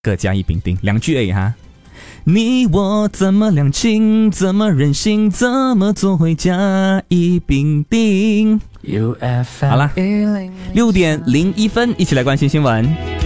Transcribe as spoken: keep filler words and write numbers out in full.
各甲乙丙丁，两句而已哈。你我怎么两情，怎么任性，怎么做会甲乙丙丁。好了，六点零一分，一起来关心新闻。